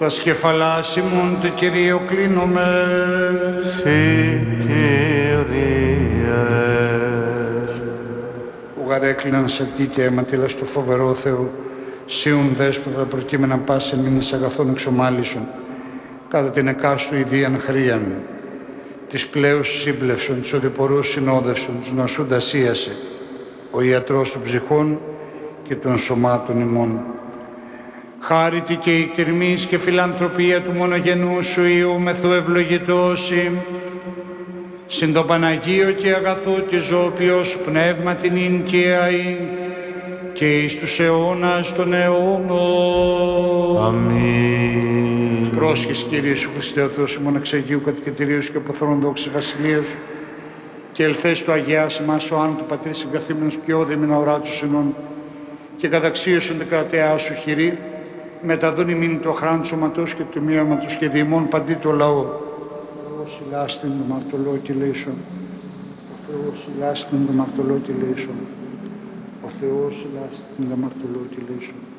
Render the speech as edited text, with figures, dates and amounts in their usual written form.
Τα σκεφαλάς ημών του Κυρίου κλείνομαι. Συ, Κύριε. Ουγαρέκλειναν σε τι και αίματιλα στο φοβερό Θεό, σίουν δέσποτα προκείμεναν πάσεν μήνες αγαθών εξομάλισον, κατά την εκάστου ιδίαν χρίαν, της πλέους σύμπλευσον, της οδηπορούς συνόδευσον, τους νοσούντας ίασε, ο ιατρός των ψυχών και των σωμάτων ημών. Χάριτη και η κτηρμής και φιλανθρωπία του μονογενού σου Υιού μεθού ευλογητώσει, συν το Παναγίο και αγαθό και ζώπιο σου πνεύμα την ίν και αΐ και εις τους αιώνας των αιώνων. Αμήν. Πρόσχες Κύριε Ιησού Χριστέ ο Θεός ημών εξ Αγίου Κατοικητηρίου και αποθρόν δόξης βασιλείας σου και ελθές του Αγιάς ημάς ο άνω του Πατρίς εγκαθήμενος και όδη μην αορά του συνών και καταξίωσον την κρατεά σου χειρή μεταδούν ημίν το αχράν του σωματός και του μοίωματος και διημών παντί το λαό. Ο Θεός ηλάστην το μαρτωλό και λέησον. Ο Θεός ηλάστην το μαρτωλό και λέησον. Ο Θεός ηλάστην το μαρτωλό και λέησον.